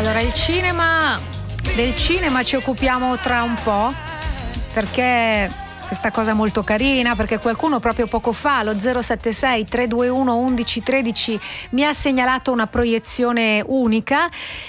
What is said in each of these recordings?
Allora, del cinema ci occupiamo tra un po', perché questa cosa molto carina, perché qualcuno proprio poco fa allo 076 321 1113 mi ha segnalato una proiezione unica,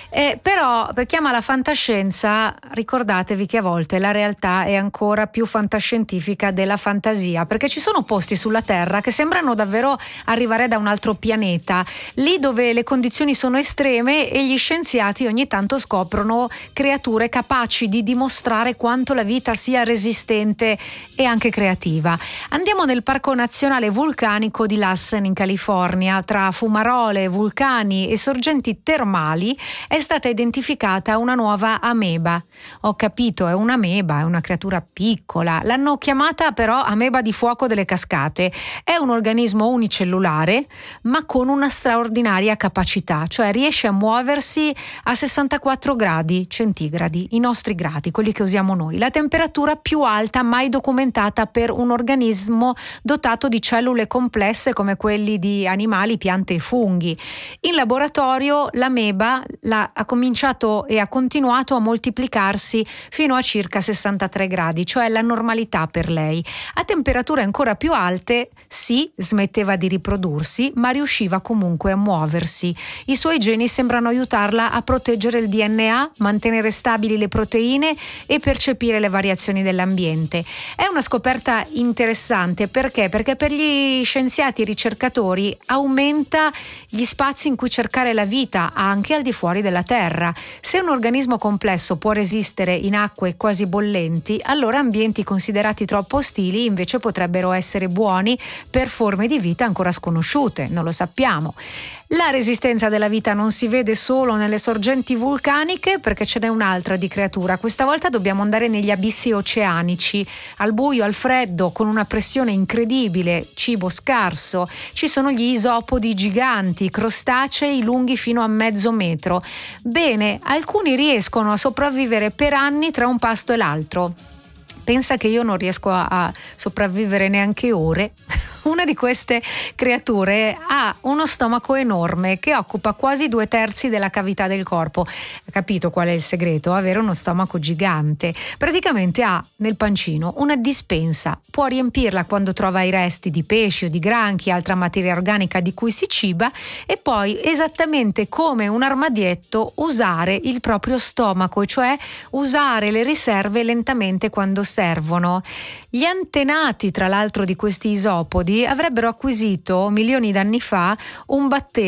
però per chi ama la fantascienza ricordatevi che a volte la realtà è ancora più fantascientifica della fantasia, perché ci sono posti sulla Terra che sembrano davvero arrivare da un altro pianeta, lì dove le condizioni sono estreme e gli scienziati ogni tanto scoprono creature capaci di dimostrare quanto la vita sia resistente e anche creativa. Andiamo nel Parco Nazionale Vulcanico di Lassen in California. Tra fumarole, vulcani e sorgenti termali è stata identificata una nuova ameba. Ho capito, è un'ameba, è una creatura piccola. L'hanno chiamata però ameba di fuoco delle cascate. È un organismo unicellulare, ma con una straordinaria capacità, cioè riesce a muoversi a 64 gradi centigradi, i nostri gradi, quelli che usiamo noi. La temperatura più alta mai documentata per un organismo dotato di cellule complesse come quelli di animali, piante e funghi. In laboratorio l'ameba ha cominciato e ha continuato a moltiplicarsi fino a circa 63 gradi, cioè la normalità per lei. A temperature ancora più alte, sì, smetteva di riprodursi, ma riusciva comunque a muoversi. I suoi geni sembrano aiutarla a proteggere il DNA, mantenere stabili le proteine e percepire le variazioni dell'ambiente. È una scoperta interessante perché per gli scienziati e ricercatori aumenta gli spazi in cui cercare la vita anche al di fuori della Terra. Se un organismo complesso può resistere in acque quasi bollenti, allora ambienti considerati troppo ostili invece potrebbero essere buoni per forme di vita ancora sconosciute, non lo sappiamo. La resistenza della vita non si vede solo nelle sorgenti vulcaniche, perché ce n'è un'altra di creatura. Questa volta dobbiamo andare negli abissi oceanici, al buio, al freddo, con una pressione incredibile, cibo scarso. Ci sono gli isopodi giganti, crostacei lunghi fino a mezzo metro. Bene, alcuni riescono a sopravvivere per anni tra un pasto e l'altro. Pensa che io non riesco a sopravvivere neanche ore. Una di queste creature ha uno stomaco enorme che occupa quasi 2/3 della cavità del corpo. Capito qual è il segreto? Avere uno stomaco gigante. Praticamente ha nel pancino una dispensa. Può riempirla quando trova i resti di pesci o di granchi, altra materia organica di cui si ciba, e poi, esattamente come un armadietto, usare il proprio stomaco, cioè usare le riserve lentamente quando servono. Gli antenati, tra l'altro, di questi isopodi avrebbero acquisito milioni d'anni fa un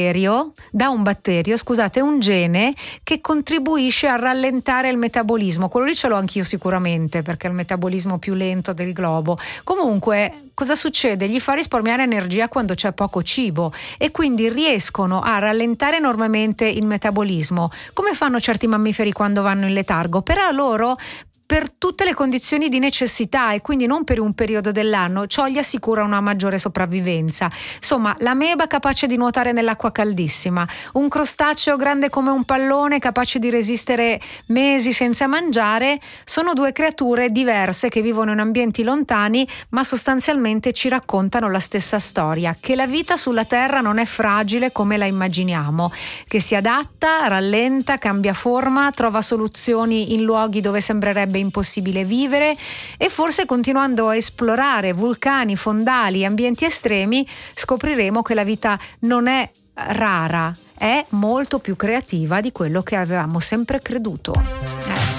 gene che contribuisce a rallentare il metabolismo. Quello lì ce l'ho anch'io sicuramente, perché è il metabolismo più lento del globo. Comunque, cosa succede? Gli fa risparmiare energia quando c'è poco cibo e quindi riescono a rallentare enormemente il metabolismo, come fanno certi mammiferi quando vanno in letargo. Però loro, per tutte le condizioni di necessità e quindi non per un periodo dell'anno, ciò gli assicura una maggiore sopravvivenza. Insomma, l'ameba capace di nuotare nell'acqua caldissima, un crostaceo grande come un pallone capace di resistere mesi senza mangiare, sono due creature diverse che vivono in ambienti lontani, ma sostanzialmente ci raccontano la stessa storia, che la vita sulla Terra non è fragile come la immaginiamo, che si adatta, rallenta, cambia forma, trova soluzioni in luoghi dove sembrerebbe impossibile vivere, e forse continuando a esplorare vulcani, fondali, ambienti estremi, scopriremo che la vita non è rara, è molto più creativa di quello che avevamo sempre creduto.